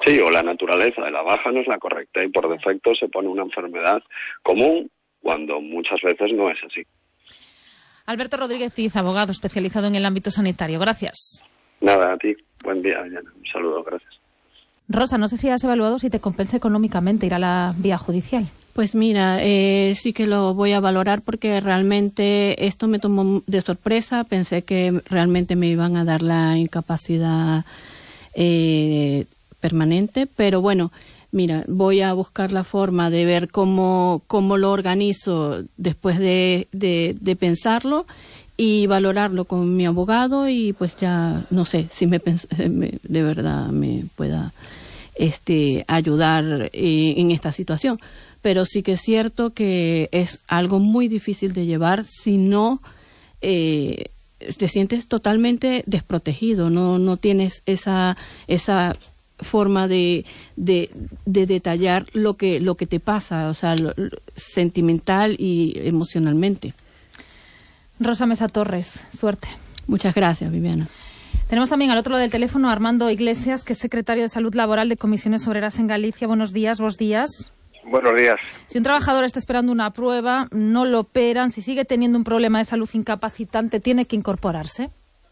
Sí, o la naturaleza de la baja no es la correcta y por defecto se pone una enfermedad común cuando muchas veces no es así. Alberto Rodríguez Cid, abogado especializado en el ámbito sanitario. Gracias. Nada, a ti. Buen día, Diana. Un saludo, gracias. Rosa, no sé si has evaluado si te compensa económicamente ir a la vía judicial. Pues mira, sí que lo voy a valorar porque realmente esto me tomó de sorpresa. Pensé que realmente me iban a dar la incapacidad permanente, pero bueno, mira, voy a buscar la forma de ver cómo lo organizo después de pensarlo y valorarlo con mi abogado y pues ya no sé si de verdad me pueda ayudar en esta situación. Pero sí que es cierto que es algo muy difícil de llevar si no te sientes totalmente desprotegido, no tienes esa forma de detallar lo que te pasa, o sea, sentimental y emocionalmente. Rosa Mesa Torres, suerte. Muchas gracias, Viviana. Tenemos también al otro lado del teléfono a Armando Iglesias, que es secretario de Salud Laboral de Comisiones Obreras en Galicia. Buenos días, vos días. Buenos días. Si un trabajador está esperando una prueba, no lo operan, si sigue teniendo un problema de salud incapacitante, ¿tiene que incorporarse?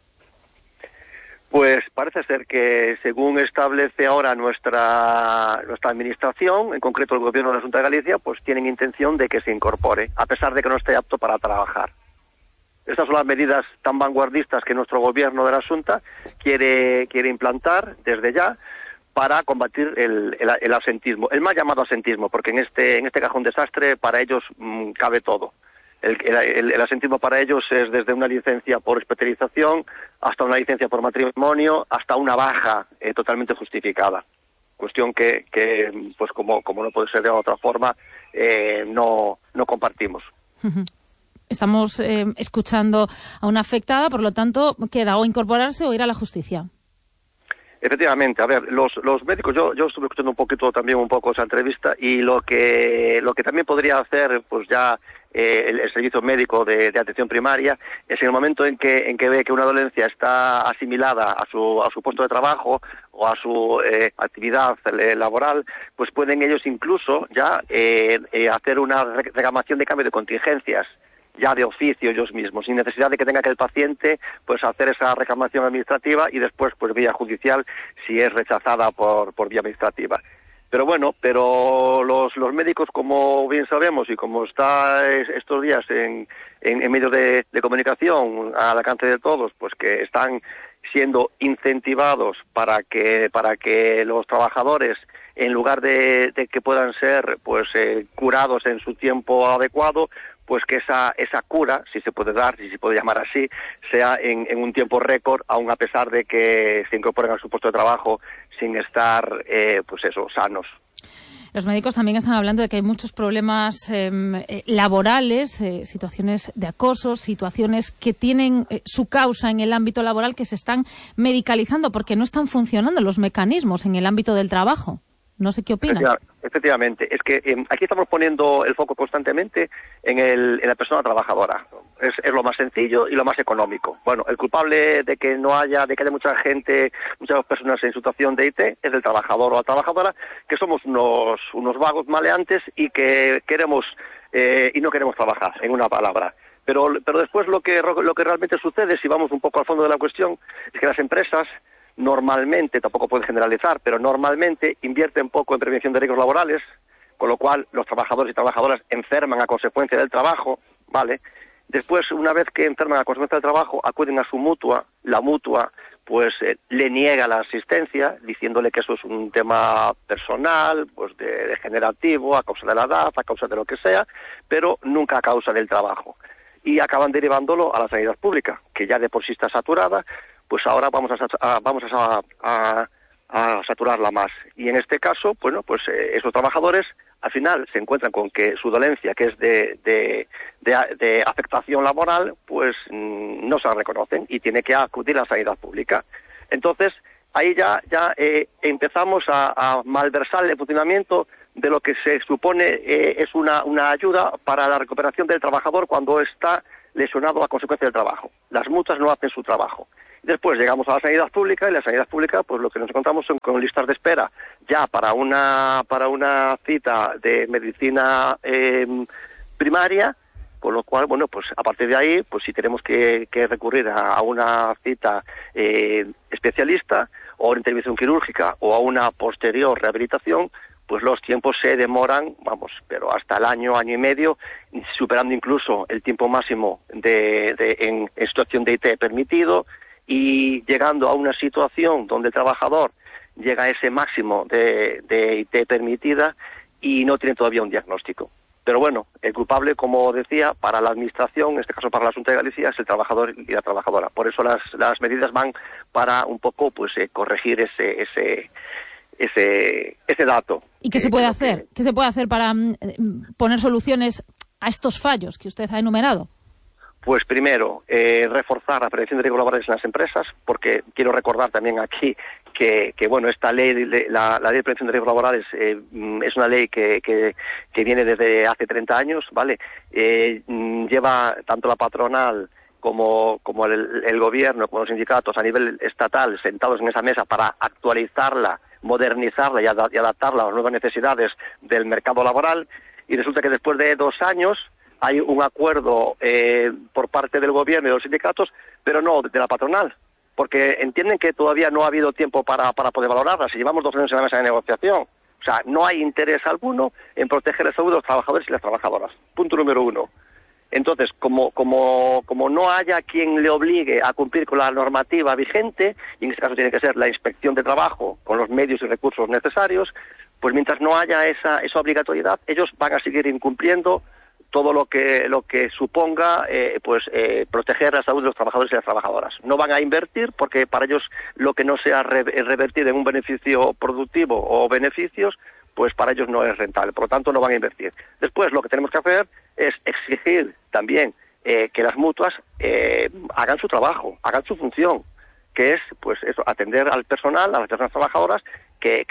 Pues parece ser que, según establece ahora nuestra administración, en concreto el Gobierno de la Xunta de Galicia, pues tienen intención de que se incorpore, a pesar de que no esté apto para trabajar. Estas son las medidas tan vanguardistas que nuestro Gobierno de la Xunta quiere implantar desde ya para combatir el absentismo, el mal llamado absentismo, porque en este cajón desastre para ellos cabe todo. El asentismo para ellos es desde una licencia por especialización hasta una licencia por matrimonio hasta una baja totalmente justificada. Cuestión que pues como no puede ser de otra forma, no compartimos. Estamos escuchando a una afectada, por lo tanto, queda o incorporarse o ir a la justicia. Efectivamente, a ver, los médicos, yo estuve escuchando un poco esa entrevista y lo que también podría hacer, pues ya el servicio médico de atención primaria es en el momento en que ve que una dolencia está asimilada a su puesto de trabajo o a su actividad laboral, pues pueden ellos incluso ya hacer una reclamación de cambio de contingencias ya de oficio ellos mismos, sin necesidad de que tenga que el paciente pues hacer esa reclamación administrativa y después pues vía judicial si es rechazada por vía administrativa. Pero bueno, los médicos, como bien sabemos y como está estos días en medios de comunicación al alcance de todos, pues que están siendo incentivados para que los trabajadores, en lugar de que puedan ser pues curados en su tiempo adecuado, pues que esa cura, si se puede dar, si se puede llamar así, sea en un tiempo récord, aun a pesar de que se incorporen a su puesto de trabajo sin estar, sanos. Los médicos también están hablando de que hay muchos problemas laborales, situaciones de acoso, situaciones que tienen su causa en el ámbito laboral, que se están medicalizando porque no están funcionando los mecanismos en el ámbito del trabajo. No sé qué opinan. Efectivamente, es que aquí estamos poniendo el foco constantemente en la persona trabajadora. Es lo más sencillo y lo más económico. Bueno, el culpable de que haya mucha gente, muchas personas en situación de IT, es el trabajador o la trabajadora, que somos unos vagos maleantes y que queremos y no queremos trabajar, en una palabra. Pero después lo que realmente sucede, si vamos un poco al fondo de la cuestión, es que las empresas normalmente, tampoco pueden generalizar, pero normalmente invierten poco en prevención de riesgos laborales, con lo cual los trabajadores y trabajadoras enferman a consecuencia del trabajo, ¿vale? Después, una vez que enferman a consecuencia del trabajo, acuden a su mutua, la mutua pues le niega la asistencia, diciéndole que eso es un tema personal, pues degenerativo, a causa de la edad, a causa de lo que sea, pero nunca a causa del trabajo. Y acaban derivándolo a la sanidad pública, que ya de por sí está saturada, pues ahora vamos a saturarla más. Y en este caso, bueno, pues esos trabajadores al final se encuentran con que su dolencia, que es de afectación laboral, pues no se la reconocen y tiene que acudir a la sanidad pública. Entonces, ahí ya empezamos a malversar el funcionamiento de lo que se supone es una ayuda para la recuperación del trabajador cuando está lesionado a consecuencia del trabajo. Las mutuas no hacen su trabajo. Después llegamos a la sanidad pública, y la sanidad pública, pues lo que nos encontramos son con listas de espera ya para una cita de medicina primaria, con lo cual, bueno, pues a partir de ahí, pues si tenemos que recurrir a una cita especialista, o a una intervención quirúrgica, o a una posterior rehabilitación, pues los tiempos se demoran, vamos, pero hasta el año y medio, superando incluso el tiempo máximo en situación de IT permitido, y llegando a una situación donde el trabajador llega a ese máximo de IT permitida y no tiene todavía un diagnóstico. Pero bueno, el culpable, como decía, para la Administración, en este caso para la Xunta de Galicia, es el trabajador y la trabajadora. Por eso las medidas van para un poco pues corregir ese dato. ¿Y qué se puede hacer? ¿Qué se puede hacer para poner soluciones a estos fallos que usted ha enumerado? Pues primero, reforzar la prevención de riesgos laborales en las empresas, porque quiero recordar también aquí que bueno, esta ley, la ley de prevención de riesgos laborales, es una ley que viene desde hace 30 años, ¿vale? Lleva tanto la patronal como el gobierno, como los sindicatos a nivel estatal sentados en esa mesa para actualizarla, modernizarla y adaptarla a las nuevas necesidades del mercado laboral, y resulta que después de 2 años hay un acuerdo por parte del gobierno y de los sindicatos, pero no de la patronal, porque entienden que todavía no ha habido tiempo para poder valorarla. Si llevamos 2 años en la mesa de negociación, o sea, no hay interés alguno en proteger la salud de los trabajadores y las trabajadoras. Punto número 1. Entonces, como no haya quien le obligue a cumplir con la normativa vigente, y en este caso tiene que ser la Inspección de Trabajo con los medios y recursos necesarios, pues mientras no haya esa obligatoriedad, ellos van a seguir incumpliendo todo lo que suponga proteger la salud de los trabajadores y las trabajadoras. No van a invertir porque para ellos lo que no sea revertir en un beneficio productivo o beneficios, pues para ellos no es rentable. Por lo tanto, no van a invertir. Después, lo que tenemos que hacer es exigir también que las mutuas hagan su trabajo, hagan su función, que es pues eso, atender al personal, a las personas trabajadoras que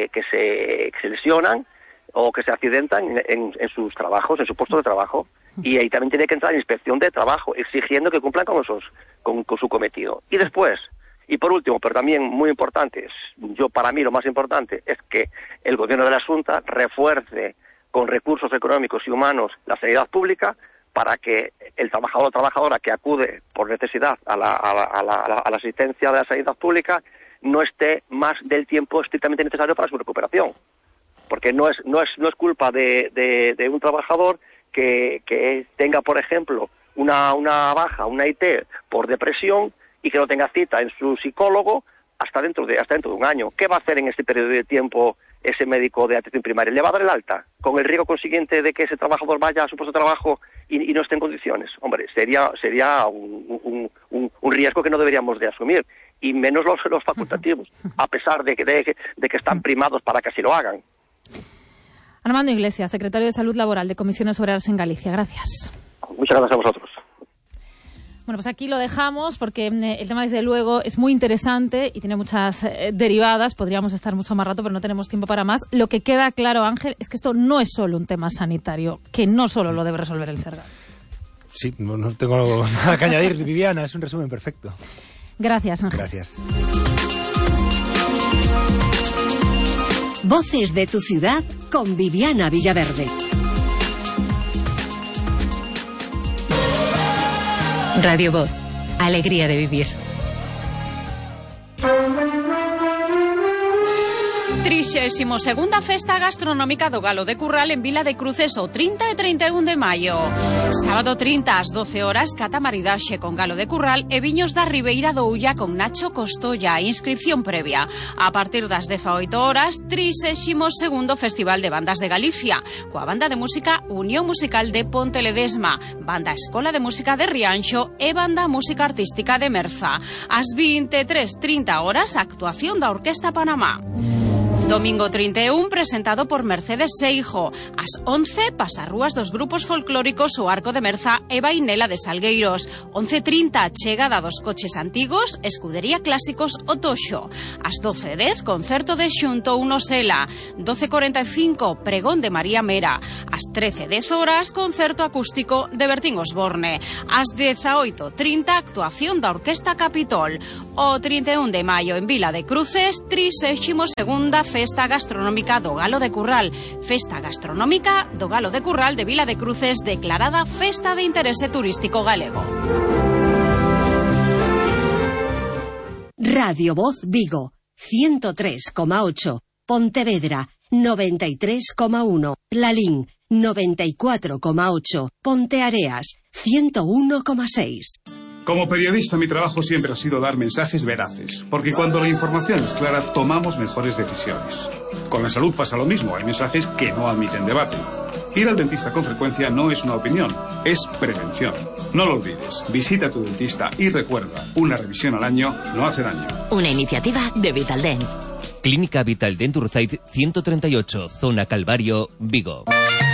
se lesionan o que se accidentan en sus trabajos, en su puesto de trabajo. Y ahí también tiene que entrar la Inspección de Trabajo, exigiendo que cumplan con su cometido. Y después, y por último, pero también muy importante, para mí lo más importante, es que el gobierno de la Xunta refuerce con recursos económicos y humanos la sanidad pública, para que el trabajador o trabajadora que acude por necesidad a la asistencia de la sanidad pública no esté más del tiempo estrictamente necesario para su recuperación. Porque no es culpa de un trabajador que tenga, por ejemplo, una baja, una IT por depresión, y que no tenga cita en su psicólogo hasta dentro de un año. ¿Qué va a hacer en este periodo de tiempo ese médico de atención primaria? ¿Le va a dar el alta? Con el riesgo consiguiente de que ese trabajador vaya a su puesto de trabajo y no esté en condiciones. Hombre, sería un riesgo que no deberíamos de asumir, y menos los facultativos, a pesar de que están primados para que así lo hagan. Armando Iglesias, secretario de Salud Laboral de Comisiones Obreras en Galicia. Gracias. Muchas gracias a vosotros. Bueno, pues aquí lo dejamos porque el tema, desde luego, es muy interesante y tiene muchas derivadas. Podríamos estar mucho más rato, pero no tenemos tiempo para más. Lo que queda claro, Ángel, es que esto no es solo un tema sanitario, que no solo lo debe resolver el Sergas. Sí, no tengo nada que añadir, Viviana, es un resumen perfecto. Gracias, Ángel. Gracias. Voces de tu ciudad con Viviana Villaverde. Radio Voz, alegría de vivir. 32ª Festa Gastronómica do Galo de Curral en Vila de Cruces o 30 e 31 de maio. Sábado 30 ás 12 horas, cata maridaxe con Galo de Curral e viños da Ribeira do Ulla con Nacho Costolla, inscripción previa. A partir das 18 horas, 32º Festival de Bandas de Galicia, coa banda de música Unión Musical de Ponte Ledesma, banda Escola de Música de Rianxo e banda Música Artística de Merza. Ás 23:30 horas, actuación da Orquesta Panamá. Domingo 31, presentado por Mercedes Seijo. Ás 11, pasarrúas dos grupos folclóricos O Arco de Merza e Bainela de Salgueiros. 11:30, chegada dos coches antigos, Escudería Clásicos O Toxo. Ás 12:10, concerto de Xunto Unosela. 12:45, pregón de María Mera. Ás 13:10 horas, concerto acústico de Bertín Osborne. Ás 18:30, actuación da Orquesta Capitol. O 31 de maio en Vila de Cruces, 32ª Festa Gastronómica do Galo de Curral. Festa Gastronómica do Galo de Curral de Vila de Cruces, declarada Festa de Interese Turístico Galego. Radio Voz Vigo, 103,8. Pontevedra, 93,1. Lalín, 94,8. Ponteareas, 101,6. Como periodista, mi trabajo siempre ha sido dar mensajes veraces, porque cuando la información es clara, tomamos mejores decisiones. Con la salud pasa lo mismo, hay mensajes que no admiten debate. Ir al dentista con frecuencia no es una opinión, es prevención. No lo olvides, visita a tu dentista y recuerda, una revisión al año no hace daño. Una iniciativa de Vitaldent. Clínica Vitaldent Urzaiz 138, Zona Calvario, Vigo.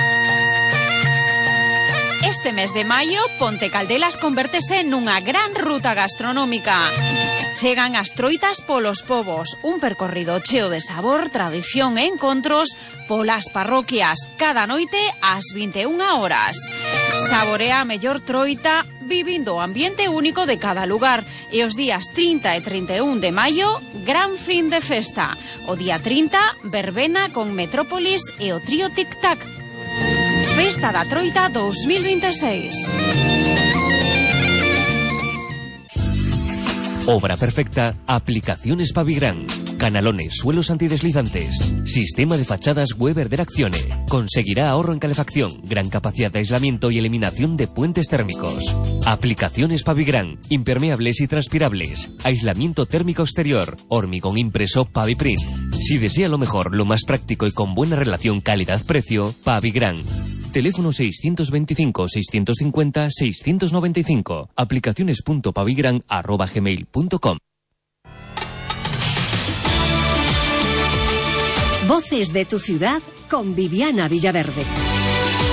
Este mes de maio, Ponte Caldelas convértese nunha gran ruta gastronómica. Chegan as troitas polos povos, un percorrido cheo de sabor, tradición e encontros polas parroquias, cada noite ás 21 horas. Saborea a mellor troita vivindo o ambiente único de cada lugar. E os días 30 e 31 de maio, gran fin de festa. O día 30, verbena con Metrópolis e o trío Tic Tac. Festa da Troita 2026. Obra perfecta, aplicaciones Pavigran. Canalones, suelos antideslizantes. Sistema de fachadas Weber de Accione. Conseguirá ahorro en calefacción, gran capacidad de aislamiento y eliminación de puentes térmicos. Aplicaciones Pavigran. Impermeables y transpirables. Aislamiento térmico exterior. Hormigón impreso Paviprint. Si desea lo mejor, lo más práctico y con buena relación calidad-precio, Pavigran. Teléfono 625-650-695. Aplicaciones.pavigran@gmail.com. Voces de tu ciudad con Viviana Villaverde.